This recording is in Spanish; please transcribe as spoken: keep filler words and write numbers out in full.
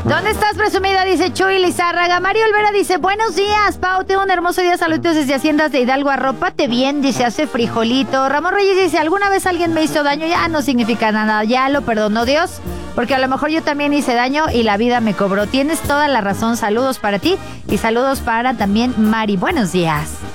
¿Dónde estás, presumida? Dice Chuy Lizárraga. Mario Olvera dice, buenos días, Pau, tengo un hermoso día, saludos desde Haciendas de Hidalgo, arrópate bien, dice, hace frijolito. Ramón Reyes dice, ¿alguna vez alguien me hizo daño? Ya no significa nada, ya lo perdonó Dios, porque a lo mejor yo también hice daño y la vida me cobró. Tienes toda la razón, saludos para ti y saludos para también Mari. Buenos días.